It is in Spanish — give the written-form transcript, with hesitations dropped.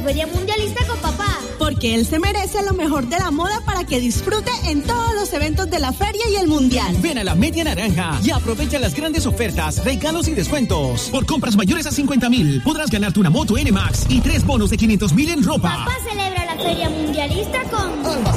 Feria Mundialista con papá. Porque él se merece lo mejor de la moda para que disfrute en todos los eventos de la feria y el mundial. Ven a la Media Naranja y aprovecha las grandes ofertas, regalos y descuentos. Por compras mayores a 50,000 podrás ganarte una moto N-Max y 3 bonos de 500,000 en ropa. Papá celebra la Feria Mundialista con